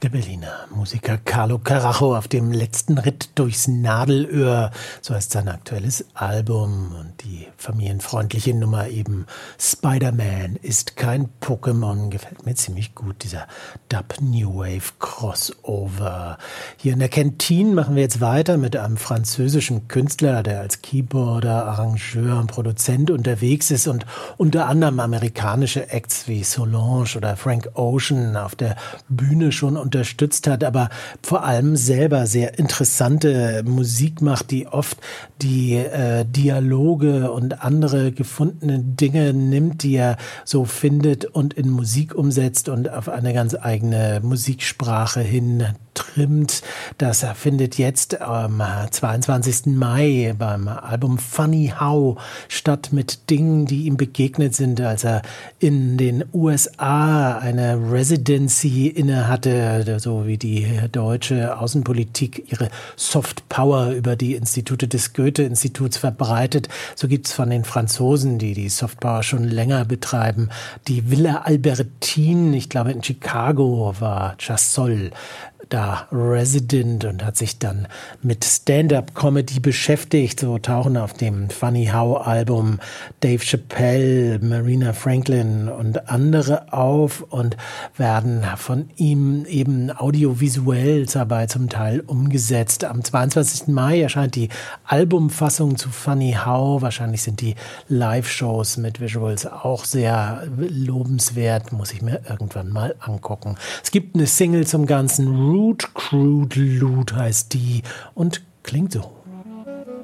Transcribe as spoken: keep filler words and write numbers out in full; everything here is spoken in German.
Der Berliner Musiker Carlo Carajo auf dem letzten Ritt durchs Nadelöhr, so heißt sein aktuelles Album, und die familienfreundliche Nummer eben Spider-Man ist kein Pokémon, gefällt mir ziemlich gut, dieser Dub New Wave Crossover. Hier in der Kantine machen wir jetzt weiter mit einem französischen Künstler, der als Keyboarder, Arrangeur und Produzent unterwegs ist und unter anderem amerikanische Acts wie Solange oder Frank Ocean auf der Bühne schon unterstützt hat, aber vor allem selber sehr interessante Musik macht, die oft die äh, Dialoge und andere gefundene Dinge nimmt, die er so findet und in Musik umsetzt und auf eine ganz eigene Musiksprache hin trimmt. Das findet jetzt am zweiundzwanzigsten Mai beim Album Funny How statt, mit Dingen, die ihm begegnet sind, als er in den U S A eine Residency inne hatte, so wie die deutsche Außenpolitik ihre Soft Power über die Institute des Goethe-Instituts verbreitet. So gibt es von den Franzosen, die die Soft Power schon länger betreiben, die Villa Albertine, ich glaube in Chicago war Chasol da Resident und hat sich dann mit Stand-up-Comedy beschäftigt. So tauchen auf dem Funny How-Album Dave Chappelle, Marina Franklin und andere auf und werden von ihm eben audiovisuell dabei zum Teil umgesetzt. Am zweiundzwanzigsten Mai erscheint die Albumfassung zu Funny How. Wahrscheinlich sind die Live-Shows mit Visuals auch sehr lobenswert. Muss ich mir irgendwann mal angucken. Es gibt eine Single zum Ganzen, Root Crude Loot heißt die und klingt so.